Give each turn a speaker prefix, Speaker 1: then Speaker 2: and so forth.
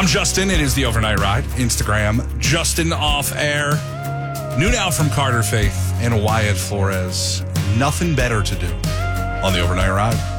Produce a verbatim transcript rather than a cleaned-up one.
Speaker 1: I'm Justin. It is the Overnight Ride. Instagram, Justin Off Air. New now from Carter Faith and Wyatt Flores. Nothing better to do on the Overnight Ride.